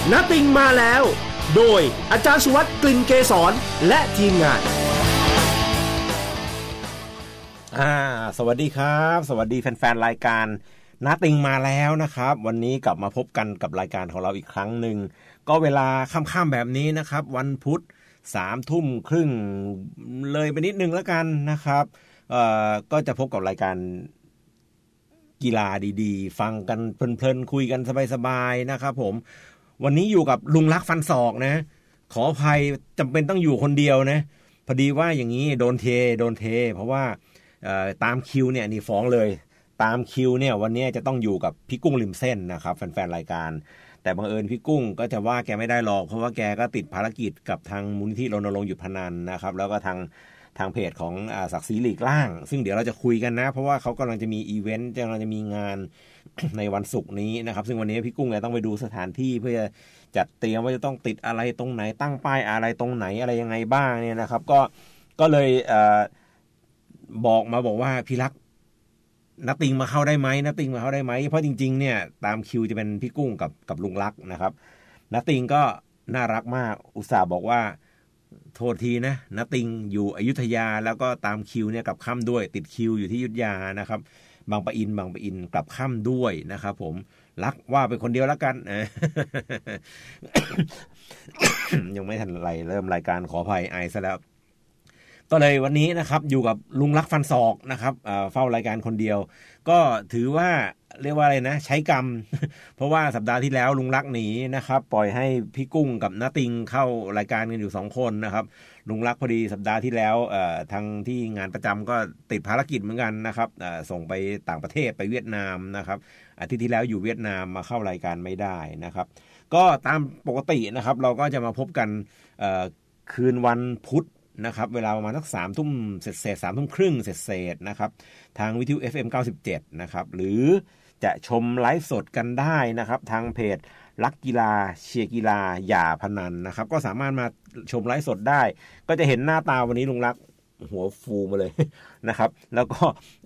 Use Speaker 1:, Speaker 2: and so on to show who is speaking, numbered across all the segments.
Speaker 1: ณติงมาแล้วโดยอาจารย์สุวัสดิ์กลิ่นเกษรและทีมงาน
Speaker 2: สวัสดีครับสวัสดีแฟนๆรายการณติงมาแล้วนะครับวันนี้กลับมาพบกันกับรายการของเราอีกครั้งหนึ่งก็เวลาค่ำๆแบบนี้นะครับวันพุธ21:30เลยไปนิดนึงแล้วกันนะครับก็จะพบกับรายการกีฬาดีๆฟังกันเพลินๆคุยกันสบายๆนะครับผมวันนี้อยู่กับลุงรักฟันศอกนะขออภัยจำเป็นต้องอยู่คนเดียวนะพอดีว่าอย่างนี้โดนเทเพราะว่าตามคิวเนี่ยนี่ฟ้องเลยตามคิวเนี่ยวันนี้จะต้องอยู่กับพี่กุ้งริมเส้นนะครับแฟนๆรายการแต่บังเอิญพี่กุ้งก็จะว่าแกไม่ได้หรอกเพราะว่าแกก็ติดภารกิจกับทางมูลนิธิรณรงค์หยุดพนันนะครับแล้วก็ทางเพจของศักดิ์ศรีหลีกล่างซึ่งเดี๋ยวเราจะคุยกันนะเพราะว่าเขากำลังจะมีอีเวนต์กำลังจะมีงาน ในวันศุกร์นี้นะครับซึ่งวันนี้พี่กุ้งต้องไปดูสถานที่เพื่อจัดเตรียมว่าจะต้องติดอะไรตรงไหนตั้งป้ายอะไรตรงไหนอะไรยังไงบ้างเนี่ยนะครับก็เลยบอกว่าพี่รักณติงมาเข้าได้ไหมเพราะจริงๆเนี่ยตามคิวจะเป็นพี่กุ้งกับลุงรักนะครับณติงก็น่ารักมากอุตส่าห์บอกว่าโทษทีนะณติงอยู่อยุธยาแล้วก็ตามคิวเนี่ยกลับค่ำด้วยติดคิวอยู่ที่อยุธยานะครับบางปะอินกลับค่ำด้วยนะครับผมรักว่าเป็นคนเดียวแล้วกัน ยังไม่ทันไรเริ่มรายการขออภัยไอซะแล้วก็เลยวันนี้นะครับอยู่กับลุงรักฟันศอกนะครับเฝ้ารายการคนเดียวก็ถือว่าเรียกว่าอะไรนะใช้กรรม เพราะว่าสัปดาห์ที่แล้วลุงรักหนีนะครับปล่อยให้พี่กุ้งกับณติงเข้ารายการกันอยู่2คนนะครับลุงรักพอดีสัปดาห์ที่แล้วทางที่งานประจำก็ติดภารกิจเหมือนกันนะครับส่งไปต่างประเทศไปเวียดนามนะครับอาทิตย์ที่แล้วอยู่เวียดนามมาเข้ารายการไม่ได้นะครับก็ตามปกตินะครับเราก็จะมาพบกันคืนวันพุธนะครับเวลาประมาณสัก3 ทุ่มเศษ3 ทุ่มครึ่งเศษนะครับทางวิทยุ FM 97นะครับหรือจะชมไลฟ์สดกันได้นะครับทางเพจรักกีฬาเชียร์กีฬาอย่าพนันนะครับก็สามารถมาชมไลฟ์สดได้ก็จะเห็นหน้าตาวันนี้ลุงรักหัวฟูมาเลย นะครับแล้วก็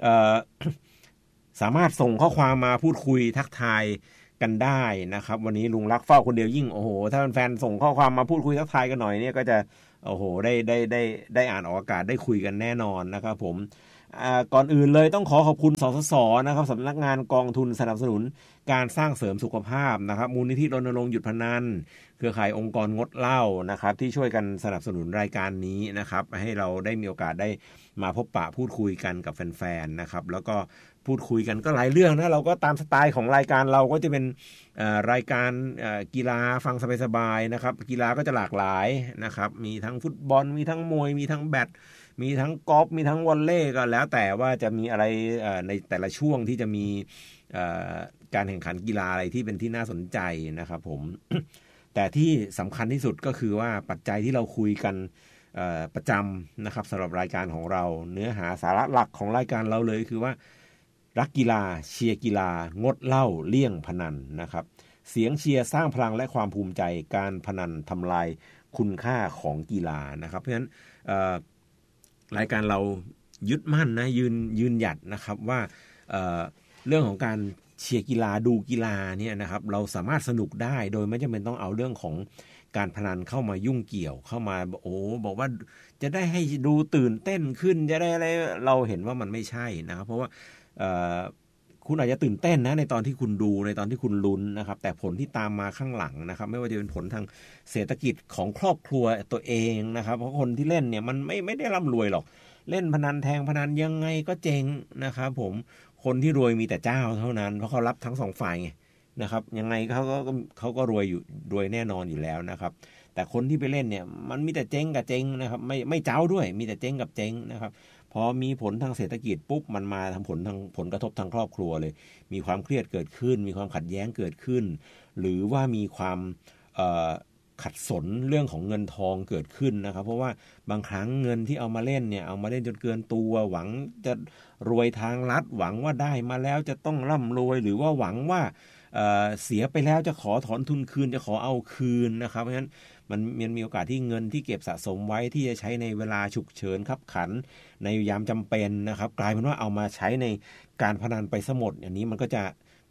Speaker 2: สามารถส่งข้อความมาพูดคุยทักทายกันได้นะครับวันนี้ลุงรักเฝ้าคนเดียวยิ่งโอ้โหถ้าแฟนๆส่งข้อความมาพูดคุยทักทายกันหน่อยเนี่ยก็จะโอ้โหได้อ่านออกอากาศได้คุยกันแน่นอนนะครับผมก่อนอื่นเลยต้องขอบคุณสสสนะครับสำนักงานกองทุนสนับสนุนการสร้างเสริมสุขภาพนะครับมูลนิธิรณรงค์หยุดพนันเครือข่ายองค์กรงดเหล้านะครับที่ช่วยกันสนับสนุนรายการนี้นะครับให้เราได้มีโอกาสได้มาพบปะพูดคุยกันกับแฟนๆนะครับแล้วก็พูดคุยกันก็หลายเรื่องนะเราก็ตามสไตล์ของรายการเราก็จะเป็นรายการกีฬาฟังสบายๆนะครับกีฬาก็จะหลากหลายนะครับมีทั้งฟุตบอลมีทั้งมวยมีทั้งแบดมีทั้งกอล์ฟมีทั้งวอลเลย์ก็แล้วแต่ว่าจะมีอะไรในแต่ละช่วงที่จะมีการแข่งขันกีฬาอะไรที่เป็นที่น่าสนใจนะครับผม แต่ที่สำคัญที่สุดก็คือว่าปัจจัยที่เราคุยกันประจำนะครับสำหรับรายการของเราเนื้อหาสาระหลักของรายการเราเลยคือว่ารักกีฬาเชียร์กีฬางดเหล้าเลี่ยงพนันนะครับเสียงเชียร์สร้างพลังและความภูมิใจการพนันทำลายคุณค่าของกีฬานะครับเพราะฉะนั้นรายการเรายึดมั่นนะยืนหยัดนะครับว่าเรื่องของการเชียร์กีฬาดูกีฬาเนี่ยนะครับเราสามารถสนุกได้โดยไม่จำเป็นต้องเอาเรื่องของการพนันเข้ามายุ่งเกี่ยวเข้ามาบอกว่าจะได้ให้ดูตื่นเต้นขึ้นจะได้อะไรเราเห็นว่ามันไม่ใช่นะครับเพราะว่าคุณอาจจะตื่นเต้นนะในตอนที่คุณดูในตอนที่คุณลุ้นนะครับแต่ผลที่ตามมาข้างหลังนะครับไม่ว่าจะเป็นผลทางเศรษฐกิจของครอบครัวตัวเองนะครับเพราะคนที่เล่นเนี่ยมันไม่ได้ร่ำรวยหรอกเล่นพนันแทงพนันยังไงก็เจ๊งนะครับผมคนที่รวยมีแต่เจ้าเท่านั้นเพราะเขารับทั้งสองฝ่ายไงนะครับยังไงเขาก็รวยแน่นอนอยู่แล้วนะครับแต่คนที่ไปเล่นเนี่ยมันมีแต่เจ๊งกับเจ๊งนะครับไม่เจ้าด้วยมีแต่เจ๊งกับเจ๊งนะครับพอมีผลทางเศรษฐกิจปุ๊บมันมาทำผลกระทบทางครอบครัวเลยมีความเครียดเกิดขึ้นมีความขัดแย้งเกิดขึ้นหรือว่ามีความขัดสนเรื่องของเงินทองเกิดขึ้นนะครับเพราะว่าบางครั้งเงินที่เอามาเล่นเนี่ยเอามาเล่นจนเกินตัวหวังจะรวยทางลัดหวังว่าได้มาแล้วจะต้องร่ำรวยหรือว่าหวังว่าเสียไปแล้วจะขอถอนทุนคืนจะขอเอาคืนนะครับเพราะฉะนั้นมันมีโอกาสที่เงินที่เก็บสะสมไว้ที่จะใช้ในเวลาฉุกเฉินคับขันในยามจำเป็นนะครับกลายเป็นว่าเอามาใช้ในการพนันไปซะหมดอย่างนี้มันก็จะ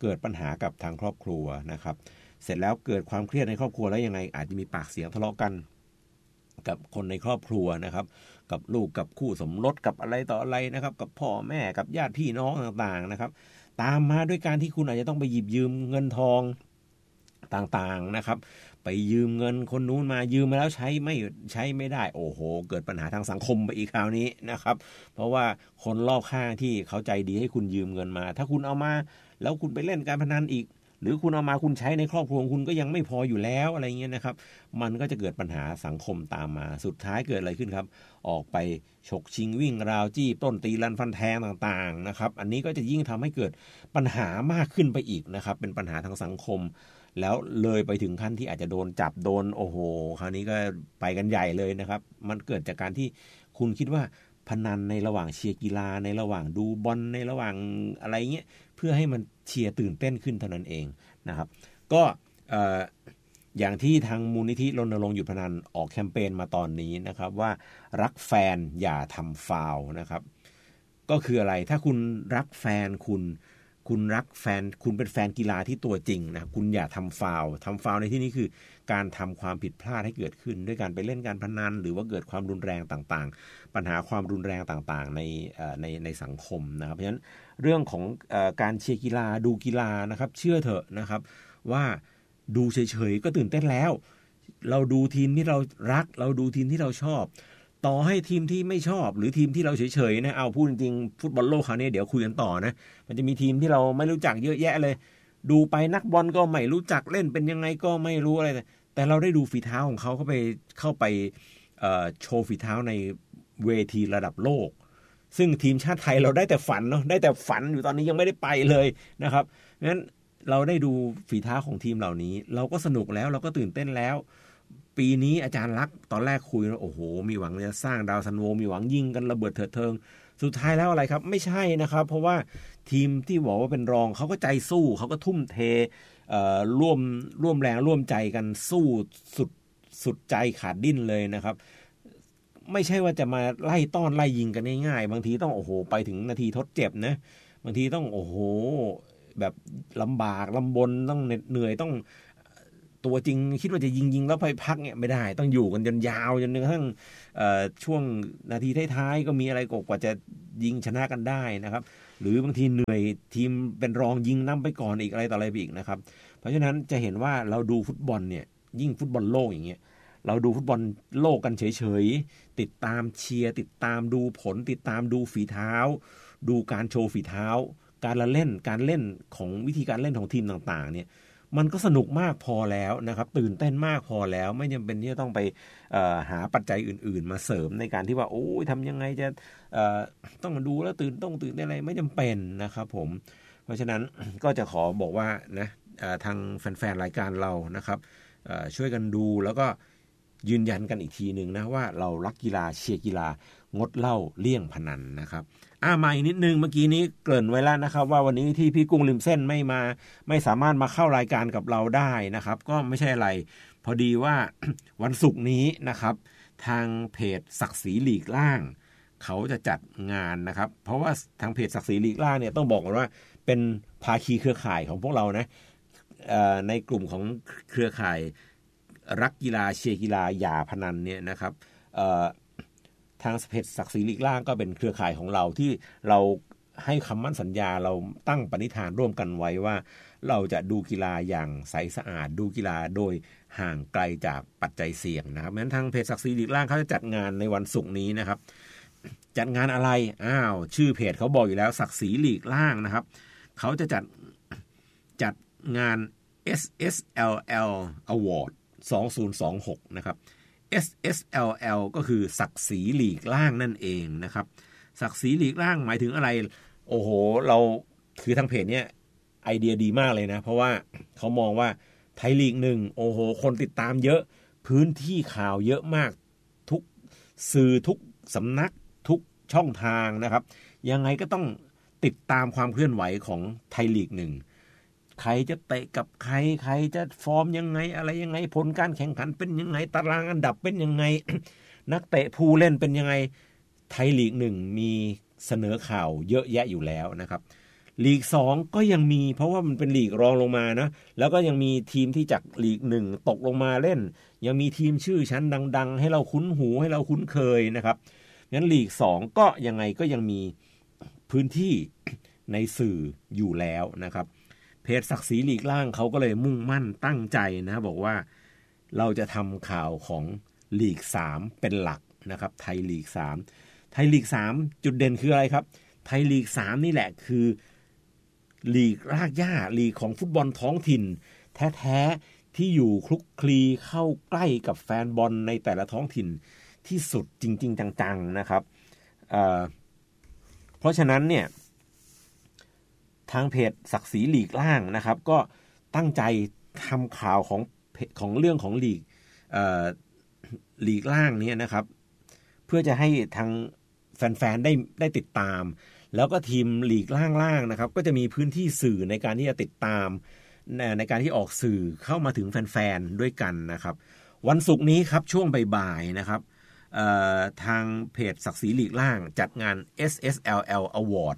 Speaker 2: เกิดปัญหากับทางครอบครัวนะครับเสร็จแล้วเกิดความเครียดในครอบครัวแล้วยังไงอาจจะมีปากเสียงทะเลาะกันกับคนในครอบครัวนะครับกับลูกกับคู่สมรสกับอะไรต่ออะไรนะครับกับพ่อแม่กับญาติพี่น้องต่างๆนะครับตามมาด้วยการที่คุณอาจจะต้องไปหยิบยืมเงินทองต่างๆนะครับไปยืมเงินคนนู้นมายืมมาแล้วใช้ไม่ได้โอ้โหเกิดปัญหาทางสังคมไปอีกคราวนี้นะครับเพราะว่าคนรอบข้างที่เขาใจดีให้คุณยืมเงินมาถ้าคุณเอามาแล้วคุณไปเล่นการพนันอีกหรือคุณเอามาคุณใช้ในครอบครัวคุณก็ยังไม่พออยู่แล้วอะไรเงี้ยนะครับมันก็จะเกิดปัญหาสังคมตามมาสุดท้ายเกิดอะไรขึ้นครับออกไปฉกชิงวิ่งราวจี้ต้นตีรันฟันแทงต่างๆนะครับอันนี้ก็จะยิ่งทำให้เกิดปัญหามากขึ้นไปอีกนะครับเป็นปัญหาทางสังคมแล้วเลยไปถึงขั้นที่อาจจะโดนจับโดนโอ้โหคราวนี้ก็ไปกันใหญ่เลยนะครับมันเกิดจากการที่คุณคิดว่าพนันในระหว่างเชียร์กีฬาในระหว่างดูบอลในระหว่างอะไรเงี้ยเพื่อให้มันเชียร์ตื่นเต้นขึ้นเท่านั้นเองนะครับก็อย่างที่ทางมูลนิธิรณรงค์หยุดพนันออกแคมเปญมาตอนนี้นะครับว่ารักแฟนอย่าทำฟาวล์นะครับก็คืออะไรถ้าคุณรักแฟนคุณรักแฟนคุณเป็นแฟนกีฬาที่ตัวจริงนะคุณอย่าทำฟาวล์ในที่นี้คือการทำความผิดพลาดให้เกิดขึ้นด้วยการไปเล่นการพนันหรือว่าเกิดความรุนแรงต่างๆปัญหาความรุนแรงต่างๆในสังคมนะครับเพราะฉะนั้นเรื่องของการเชียร์กีฬาดูกีฬานะครับเชื่อเถอะนะครับว่าดูเฉยๆก็ตื่นเต้นแล้วเราดูทีมที่เรารักเราดูทีมที่เราชอบต่อให้ทีมที่ไม่ชอบหรือทีมที่เราเฉยๆนะเอาพูดจริงๆฟุตบอลโลกคราวนี้เดี๋ยวคุยกันต่อนะมันจะมีทีมที่เราไม่รู้จักเยอะแยะเลยดูไปนักบอลก็ไม่รู้จักเล่นเป็นยังไงก็ไม่รู้อะไรแต่เราได้ดูฝีเท้าของเขาเข้าไปโชว์ฝีเท้าในเวทีระดับโลกซึ่งทีมชาติไทยเราได้แต่ฝันเนาะได้แต่ฝันอยู่ตอนนี้ยังไม่ได้ไปเลยนะครับงั้นเราได้ดูฝีเท้าของทีมเหล่านี้เราก็สนุกแล้วเราก็ตื่นเต้นแล้วปีนี้อาจารย์ลักษณ์ตอนแรกคุยว่าโอ้โหมีหวังจะสร้างดาวซันโวมีหวังยิงกันระเบิดเถิดเทิงสุดท้ายแล้วอะไรครับไม่ใช่นะครับเพราะว่าทีมที่บอกว่าเป็นรองเขาก็ใจสู้เขาก็ทุ่มเทร่วมแรงร่วมใจกันสู้สุดใจขาดดิ้นเลยนะครับไม่ใช่ว่าจะมาไล่ต้อนไล่ยิงกันง่ายๆบางทีต้องโอ้โหไปถึงนาทีทดเจ็บนะบางทีต้องโอ้โหแบบลำบากลำบนต้องเหนื่อยต้องตัวจริงคิดว่าจะยิงแล้วไปพักเนี่ยไม่ได้ต้องอยู่กันจนยาวจนกระทั่งช่วงนาทีท้ายๆก็มีอะไรกว่าจะยิงชนะกันได้นะครับหรือบางทีเหนื่อยทีมเป็นรองยิงนำไปก่อนอีกอะไรต่ออะไรอีกนะครับเพราะฉะนั้นจะเห็นว่าเราดูฟุตบอลเนี่ยยิ่งฟุตบอลโลกอย่างเงี้ยเราดูฟุตบอลโลกกันเฉยๆติดตามเชียร์ติดตามดูผลติดตามดูฝีเท้าดูการโชว์ฝีเท้าการเล่นของวิธีการเล่นของทีมต่างๆเนี่ยมันก็สนุกมากพอแล้วนะครับตื่นเต้นมากพอแล้วไม่จำเป็นที่จะต้องไปหาปัจจัยอื่นๆมาเสริมในการที่ว่าโอ้ยทำยังไงจะต้องมาดูแล้วตื่นเต้นอะไรไม่จำเป็นนะครับผมเพราะฉะนั้นก็จะขอบอกว่านะทางแฟนๆรายการเรานะครับช่วยกันดูแล้วก็ยืนยันกันอีกทีนึงนะว่าเรารักกีฬาเชียร์กีฬางดเหล้าเลี่ยงพนันนะครับมาอีกนิดนึงเมื่อกี้นี้เกริ่นไว้แล้วนะครับว่าวันนี้ที่พี่กุ้งริมเส้นไม่สามารถมาเข้ารายการกับเราได้นะครับก็ไม่ใช่อะไรพอดีว่า วันศุกร์นี้นะครับทางเพจศักดิ์ศรีหลีกล่างเขาจะจัดงานนะครับเพราะว่าทางเพจศักดิ์ศรีหลีกล่างเนี่ยต้องบอกก่อนว่าเป็นภาคีเครือข่ายของพวกเรานะในกลุ่มของเครือข่ายรักกีฬาเชียร์กีฬาอย่าพนันเนี่ยนะครับทางเพจศักดิ์ศรีหลีกล่างก็เป็นเครือข่ายของเราที่เราให้คำมั่นสัญญาเราตั้งปณิธานร่วมกันไว้ว่าเราจะดูกีฬาอย่างใสสะอาดดูกีฬาโดยห่างไกลจากปัจจัยเสี่ยงนะครับงั้นทางเพจศักดิ์ศรีหลีกล่างเขาจะจัดงานในวันศุกร์นี้นะครับจัดงานอะไรชื่อเพจเขาบอกอยู่แล้วศักดิ์ศรีหลีกล่างนะครับเขาจะจัดงาน SSLL Award 2026นะครับSSLL ก็คือศักดิ์ศรีหลีกล่างนั่นเองนะครับศักดิ์ศรีหลีกล่างหมายถึงอะไรโอ้โหเราคือทางเพจเนี้ยไอเดียดีมากเลยนะเพราะว่าเขามองว่าไทยลีก1โอ้โหคนติดตามเยอะพื้นที่ข่าวเยอะมากทุกสื่อทุกสำนักทุกช่องทางนะครับยังไงก็ต้องติดตามความเคลื่อนไหวของไทยลีก1ใครจะเตะกับใครจะฟอร์มยังไงอะไรยังไงผลการแข่งขันเป็นยังไงตารางอันดับเป็นยังไง นักเตะผู้เล่นเป็นยังไงไทยลีก1มีเสนอข่าวเยอะแยะอยู่แล้วนะครับลีก2ก็ยังมีเพราะว่ามันเป็นลีกรองลงมานะแล้วก็ยังมีทีมที่จากลีก1ตกลงมาเล่นยังมีทีมชื่อชั้นดังๆให้เราคุ้นหูให้เราคุ้นเคยนะครับงั้นลีก2ก็ยังไงก็ยังมีพื้นที่ในสื่ออยู่แล้วนะครับเพจศักดิ์ศรีลีกล่างเขาก็เลยมุ่งมั่นตั้งใจนะบอกว่าเราจะทำข่าวของลีก3เป็นหลักนะครับไทยลีก3ไทยลีก3จุดเด่นคืออะไรครับไทยลีก3นี่แหละคือลีกรากหญ้าลีกของฟุตบอลท้องถิ่นแท้ๆที่อยู่คลุกคลีเข้าใกล้กับแฟนบอลในแต่ละท้องถิ่นที่สุดจริงๆจังๆนะครับเพราะฉะนั้นเนี่ยทางเพจศักดิ์ศรีลีกล่างนะครับก็ตั้งใจทำข่าวของเรื่องของลีกล่างนี้นะครับเพื่อจะให้ทางแฟนๆได้ติดตามแล้วก็ทีมลีกล่างๆนะครับก็จะมีพื้นที่สื่อในการที่จะติดตามในการที่ออกสื่อเข้ามาถึงแฟนๆด้วยกันนะครับวันศุกร์นี้ครับช่วงบ่ายๆนะครับทางเพจศักดิ์ศรีลีกล่างจัดงาน SSLL Award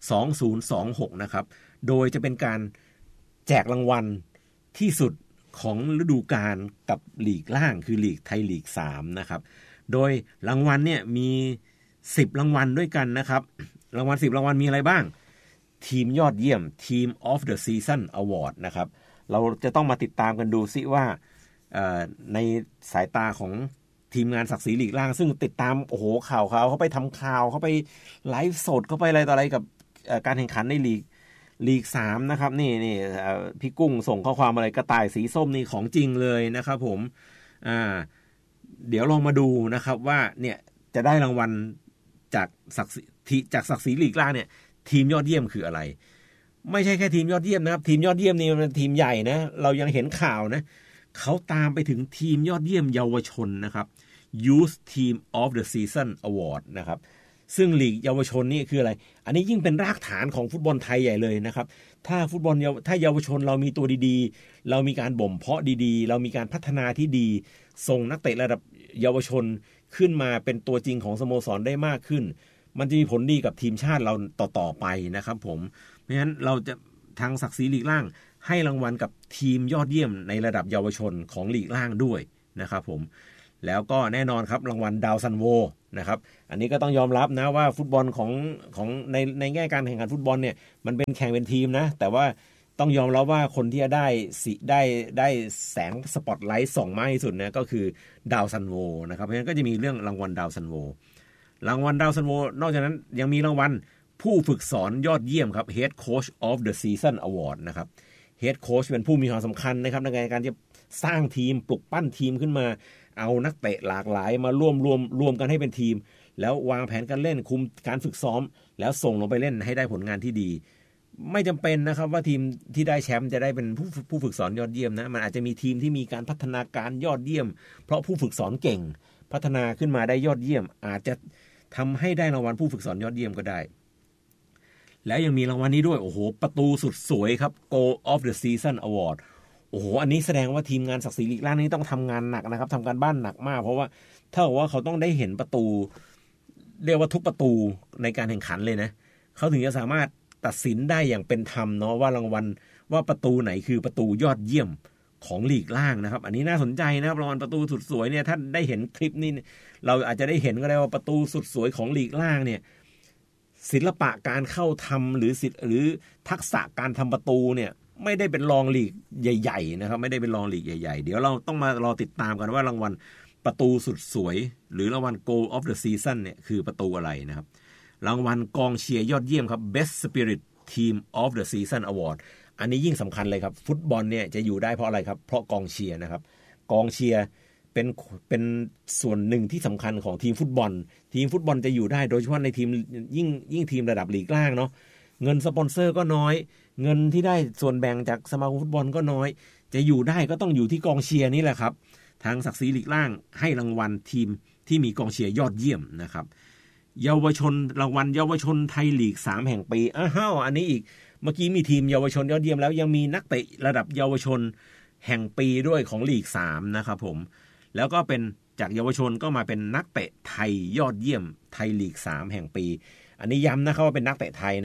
Speaker 2: 2026นะครับโดยจะเป็นการแจกรางวัลที่สุดของฤดูกาลกับลีกล่างคือลีกไทยลีก3นะครับโดยรางวัลเนี่ยมี10รางวัลด้วยกันนะครับรางวัล10รางวัลมีอะไรบ้างทีมยอดเยี่ยม Team of the Season Award นะครับเราจะต้องมาติดตามกันดูซิว่าในสายตาของทีมงานศักดิ์ศรีลีกล่างซึ่งติดตามโอ้โหข่าวเขาไปทำข่าวเขาไปไลฟ์สดเขาไปอะไรต่ออะไรกับการแข่งขันในลีก3นะครับนี่พี่กุ้งส่งข้อความอะไรกระต่ายสีส้มนี่ของจริงเลยนะครับผมเดี๋ยวลองมาดูนะครับว่าเนี่ยจะได้รางวัลจากศักดิ์ศรีลีกล่างเนี่ยทีมยอดเยี่ยมคืออะไรไม่ใช่แค่ทีมยอดเยี่ยมนะครับทีมยอดเยี่ยมนี่มันทีมใหญ่นะเรายังเห็นข่าวนะเขาตามไปถึงทีมยอดเยี่ยมเยาวชนนะครับ Youth Team of the Season Award นะครับซึ่งลีกเยาวชนนี่คืออะไรอันนี้ยิ่งเป็นรากฐานของฟุตบอลไทยใหญ่เลยนะครับถ้าเยาวชนเรามีตัวดีๆเรามีการบ่มเพาะดีๆเรามีการพัฒนาที่ดีส่งนักเตะระดับเยาวชนขึ้นมาเป็นตัวจริงของสโมสรได้มากขึ้นมันจะมีผลดีกับทีมชาติเราต่อไปนะครับผมเพราะฉะนั้นเราจะทางศักดิ์ศรีลีกล่างให้รางวัลกับทีมยอดเยี่ยมในระดับเยาวชนของลีกล่างด้วยนะครับผมแล้วก็แน่นอนครับรางวัลดาวซันโวนะครับอันนี้ก็ต้องยอมรับนะว่าฟุตบอลของในแง่การแข่งขันฟุตบอลเนี่ยมันเป็นแข่งเป็นทีมนะแต่ว่าต้องยอมรับว่าคนที่จะได้แสงสปอตไลท์ส่องมากที่สุดนะก็คือดาวซันโวนะครับเพราะฉะนั้นก็จะมีเรื่องรางวัลดาวซันโวรางวัลดาวซันโวนอกจากนั้นยังมีรางวัลผู้ฝึกสอนยอดเยี่ยมครับ Head Coach of the Season Award นะครับ Head Coach เป็นผู้มีความสำคัญนะครับในการที่สร้างทีมปลุกปั้นทีมขึ้นมาเอานักเตะหลากหลายมาร่วมกันให้เป็นทีมแล้ววางแผนการเล่นคุมการฝึกซ้อมแล้วส่งลงไปเล่นให้ได้ผลงานที่ดีไม่จำเป็นนะครับว่าทีมที่ได้แชมป์จะได้เป็นผู้ฝึกสอนยอดเยี่ยมนะมันอาจจะมีทีมที่มีการพัฒนาการยอดเยี่ยมเพราะผู้ฝึกสอนเก่งพัฒนาขึ้นมาได้ยอดเยี่ยมอาจจะทำให้ได้รางวัลผู้ฝึกสอนยอดเยี่ยมก็ได้แล้วยังมีรางวัลนี้ด้วยโอ้โหประตูสุดสวยครับ Goal of the Season Award โอ้โหอันนี้แสดงว่าทีมงานศักดิ์ศรีลีกล่างนี้ต้องทำงานหนักนะครับทำการบ้านหนักมากเพราะว่าถ้าว่าเขาต้องได้เห็นประตูเรียกว่าทุกประตูในการแข่งขันเลยนะเขาถึงจะสามารถตัดสินได้อย่างเป็นธรรมเนาะว่ารางวัลว่าประตูไหนคือประตูยอดเยี่ยมของลีกล่างนะครับอันนี้น่าสนใจนะครับรางวัลประตูสุดสวยเนี่ยท่านได้เห็นคลิปนี้เราอาจจะได้เห็นก็ได้ว่าประตูสุดสวยของลีกล่างเนี่ยศิลปะการเข้าทำหรือทักษะการทำประตูเนี่ยไม่ได้เป็นรองลีกใหญ่ๆนะครับไม่ได้เป็นรองลีกใหญ่ๆเดี๋ยวเราต้องมารอติดตามกันว่ารางวัลประตูสุดสวยหรือรางวัล Goal of the Season เนี่ยคือประตูอะไรนะครับรางวัลกองเชียร์ยอดเยี่ยมครับ Best Spirit Team of the Season Award อันนี้ยิ่งสำคัญเลยครับฟุตบอลเนี่ยจะอยู่ได้เพราะอะไรครับเพราะกองเชียร์นะครับกองเชียร์เป็นส่วนหนึ่งที่สำคัญของทีมฟุตบอลจะอยู่ได้โดยเฉพาะในทีมยิ่งทีมระดับลีกล่างเนาะเงินสปอนเซอร์ก็น้อยเงินที่ได้ส่วนแบ่งจากสมาคมฟุตบอลก็น้อยจะอยู่ได้ก็ต้องอยู่ที่กองเชียร์นี่แหละครับทางศักดิ์ศรีลีกล่างให้รางวัลทีมที่มีกองเชียร์ยอดเยี่ยมนะครับเยาวชนรางวัลเยาวชนไทยลีก3แห่งปีอันนี้อีกเมื่อกี้มีทีมเยาวชนยอดเยี่ยมแล้วยังมีนักเตะระดับเยาวชนแห่งปีด้วยของลีก3นะครับผมแล้วก็เป็นจากเยาวชนก็มาเป็นนักเตะไทยยอดเยี่ยมไทยลีก3แห่งปีอันนี้ย้ำนะครับว่าเป็นนักเตะไทยนะ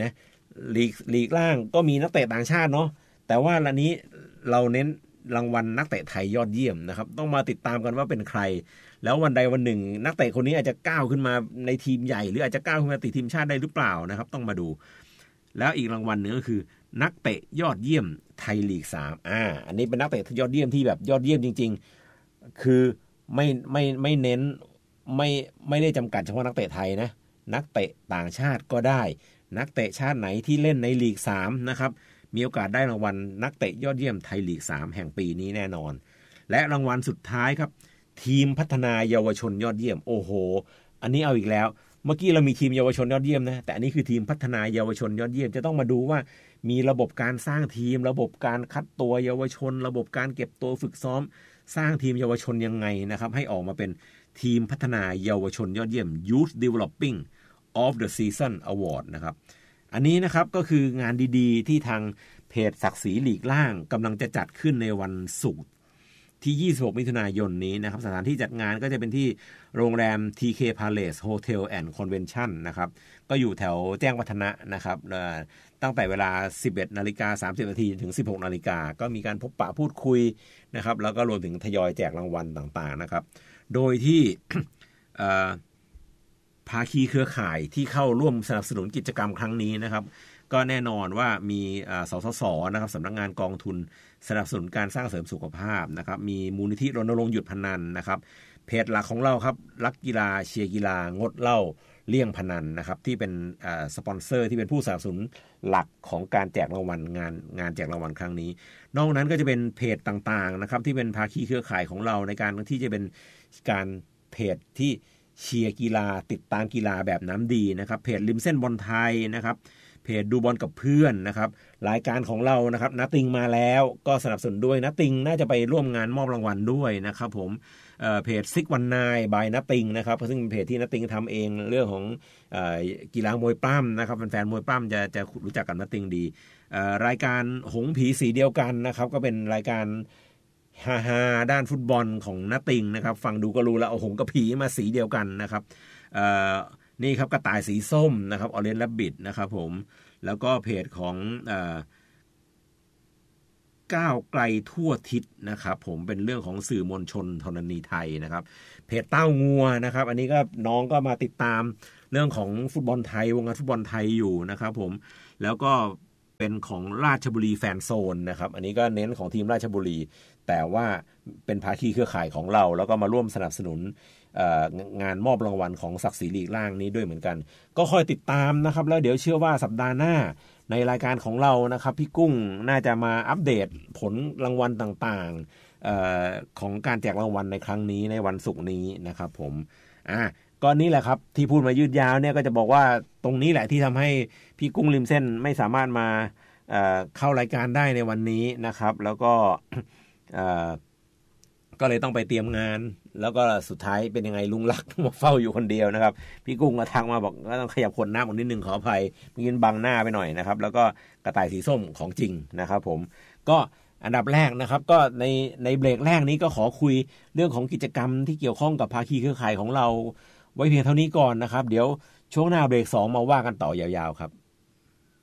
Speaker 2: ลีกล่างก็มีนักเตะต่างชาติเนาะแต่ว่าละนี้เราเน้นรางวัลนักเตะไทยยอดเยี่ยมนะครับต้องมาติดตามกันว่าเป็นใครแล้ววันใดวันหนึ่งนักเตะคนนี้อาจจะก้าวขึ้นมาในทีมใหญ่หรืออาจจะก้าวขึ้นมาติดทีมชาติได้หรือเปล่านะครับต้องมาดูแล้วอีกรางวัลหนึ่งก็คือนักเตะยอดเยี่ยมไทยลีก3อันนี้เป็นนักเตะยอดเยี่ยมที่แบบยอดเยี่ยมจริงๆคือไม่เน้นไม่ได้จำกัดเฉพาะนักเตะไทยนะนักเตะต่างชาติก็ได้นักเตะชาติไหนที่เล่นในลีก3นะครับมีโอกาสได้รางวัลนักเตะยอดเยี่ยมไทยลีก3แห่งปีนี้แน่นอนและรางวัลสุดท้ายครับทีมพัฒนาเยาวชนยอดเยี่ยมโอ้โหอันนี้เอาอีกแล้วเมื่อกี้เรามีทีมเยาวชนยอดเยี่ยมนะแต่อันนี้คือทีมพัฒนาเยาวชนยอดเยี่ยมจะต้องมาดูว่ามีระบบการสร้างทีมระบบการคัดตัวเยาวชนระบบการเก็บตัวฝึกซ้อมสร้างทีมเยาวชนยังไงนะครับให้ออกมาเป็นทีมพัฒนาเยาวชนยอดเยี่ยม Youth Developing of the Season Award นะครับอันนี้นะครับก็คืองานดีๆที่ทางเพจศักดิ์ศรีลีกล่างกำลังจะจัดขึ้นในวันศุกร์ที่26มิถุนายนนี้นะครับสถานที่จัดงานก็จะเป็นที่โรงแรม TK Palace Hotel and Convention นะครับก็อยู่แถวแจ้งวัฒนะนะครับตั้งแต่เวลา 11:30 นถึง 16:00 นก็มีการพบปะพูดคุยนะครับแล้วก็รวมถึงทยอยแจกรางวัลต่างๆนะครับโดยที่ ภาคีเครือข่ายที่เข้าร่วมสนับสนุนกิจกรรมครั้งนี้นะครับก็แน่นอนว่ามีสสสนะครับสำนักงานกองทุนสนับสนุนการสร้างเสริมสุขภาพนะครับมีมูลนิธิรณรงค์หยุดพนันนะครับเพจหลักของเราครับรักกีฬาเชียร์กีฬางดเหล้าเลี่ยงพนันนะครับที่เป็นสปอนเซอร์ที่เป็นผู้สนับสนุนหลักของการแจกรางวัลงานแจกรางวัลครั้งนี้นอกนั้นก็จะเป็นเพจต่างๆนะครับที่เป็นภาคีเครือข่ายของเราในการที่จะเป็นการเพจที่เชียร์กีฬาติดตามกีฬาแบบน้ำดีนะครับเพจริมเส้นบอลไทยนะครับเพจดูบอลกับเพื่อนนะครับรายการของเรานะครับณติงมาแล้วก็สนับสนุนด้วยณติงน่าจะไปร่วมงานมอบรางวัลด้วยนะครับผมเพจซิกวันนายบายณติงนะครับซึ่งเป็นเพจที่ณติงทำเองเรื่องของกีฬามวยปล้ำนะครับแฟนๆมวยปล้ำจะรู้จักกับณติงดีรายการหงผีสีเดียวกันนะครับก็เป็นรายการฮาด้านฟุตบอลของณติงนะครับฟังดูก็รู้แล้วเอาหงกับผีมาสีเดียวกันนะครับนี่ครับกระต่ายสีส้มนะครับOrange Rabbitนะครับผมแล้วก็เพจของก้าวไกลทั่วทิศนะครับผมเป็นเรื่องของสื่อมวลชนธรณีไทยนะครับเพจเต้างัวนะครับอันนี้ก็น้องก็มาติดตามเรื่องของฟุตบอลไทยวงการฟุตบอลไทยอยู่นะครับผมแล้วก็เป็นของราชบุรีแฟนโซนนะครับอันนี้ก็เน้นของทีมราชบุรีแต่ว่าเป็นภาคีเครือข่ายของเราแล้วก็มาร่วมสนับสนุนงานมอบรางวัลของศักดิ์ศรีลีกล่างนี้ด้วยเหมือนกันก็คอยติดตามนะครับแล้วเดี๋ยวเชื่อว่าสัปดาห์หน้าในรายการของเรานะครับพี่กุ้งน่าจะมาอัปเดตผลรางวัลต่างๆของการแจกรางวัลในครั้งนี้ในวันศุกร์นี้นะครับผมก็นี่แหละครับที่พูดมายืดยาวเนี่ยก็จะบอกว่าตรงนี้แหละที่ทำให้พี่กุ้งริมเส้นไม่สามารถมาเข้ารายการได้ในวันนี้นะครับแล้วก็ก็เลยต้องไปเตรียมงานแล้วก็สุดท้ายเป็นยังไงลุงลักษณ์มาเฝ้าอยู่คนเดียวนะครับพี่กุ้งก็ทักมาบอกก็ต้องขยับขวดน้ำออกนิดนึงขออภัยมีกินบังหน้าไปหน่อยนะครับแล้วก็กระต่ายสีส้มของจริงนะครับผมก็อันดับแรกนะครับก็ในเบรกแรกนี้ก็ขอคุยเรื่องของกิจกรรมที่เกี่ยวข้องกับภาคีเครือข่ายของเราไว้เพียงเท่านี้ก่อนนะครับเดี๋ยวช่วงหน้าเบรก2มาว่ากันต่อยาวๆครับ